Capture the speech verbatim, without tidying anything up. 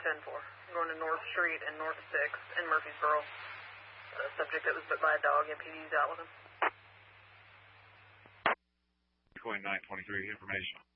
ten four. Going to North Street and North sixth in Murfreesboro. A subject that was bit by a dog. M P D's out with him. nine twenty-three, information.